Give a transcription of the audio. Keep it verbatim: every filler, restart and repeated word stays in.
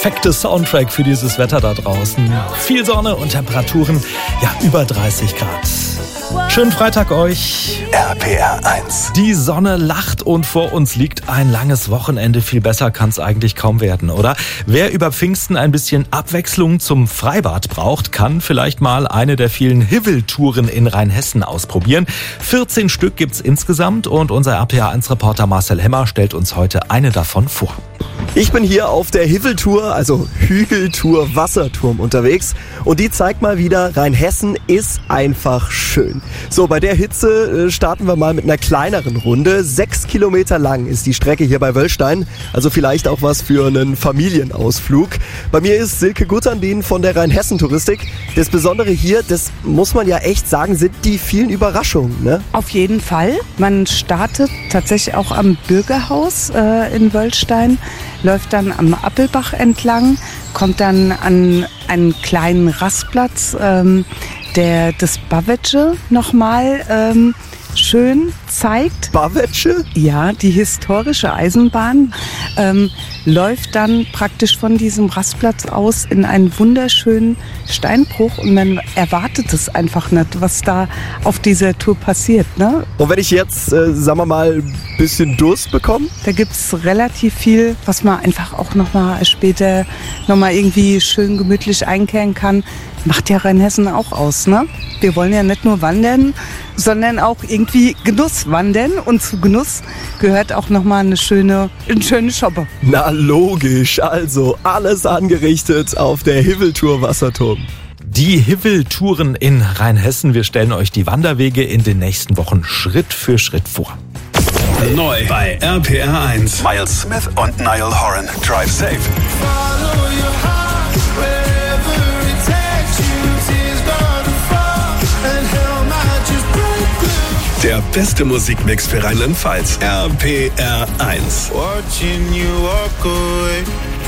Perfekte Soundtrack für dieses Wetter da draußen. Viel Sonne und Temperaturen, ja, über dreißig Grad. Schönen Freitag euch. R P R eins. Die Sonne lacht und vor uns liegt ein langes Wochenende. Viel besser kann es eigentlich kaum werden, oder? Wer über Pfingsten ein bisschen Abwechslung zum Freibad braucht, kann vielleicht mal eine der vielen Hivel-Touren in Rheinhessen ausprobieren. vierzehn Stück gibt's insgesamt und unser R P R eins Reporter Marcel Hemmer stellt uns heute eine davon vor. Ich bin hier auf der Hivel-Tour, also Hügeltour Wasserturm unterwegs und die zeigt mal wieder, Rheinhessen ist einfach schön. So, bei der Hitze starten wir mal mit einer kleineren Runde. Sechs Kilometer lang ist die Strecke hier bei Wöllstein, also vielleicht auch was für einen Familienausflug. Bei mir ist Silke Gutterndien von der Rheinhessen-Touristik. Das Besondere hier, das muss man ja echt sagen, sind die vielen Überraschungen, ne? Auf jeden Fall. Man startet tatsächlich auch am Bürgerhaus äh, in Wöllstein, läuft dann am Appelbach entlang, kommt dann an einen kleinen Rastplatz, ähm, der das Bavetsche nochmal ähm, schön zeigt. Bavetsche? Ja, die historische Eisenbahn ähm, läuft dann praktisch von diesem Rastplatz aus in einen wunderschönen Steinbruch und man erwartet es einfach nicht, was da auf dieser Tour passiert, ne? Und wenn ich jetzt, äh, sagen wir mal, ein bisschen Durst bekomme? Da gibt's relativ viel, was man einfach auch nochmal später nochmal irgendwie schön gemütlich einkehren kann. Macht ja Rheinhessen auch aus, ne? Wir wollen ja nicht nur wandern, sondern auch irgendwie Genuss wandern. Und zu Genuss gehört auch nochmal eine schöne, eine schöne Shoppe. Na logisch, also alles angerichtet auf der Hivel-Tour Wasserturm. Die Hivel-Touren in Rheinhessen. Wir stellen euch die Wanderwege in den nächsten Wochen Schritt für Schritt vor. Neu bei R P R eins. Miles Smith und Niall Horan. Drive safe. Der beste Musikmix für Rheinland-Pfalz. R P R eins. Watching you walk away.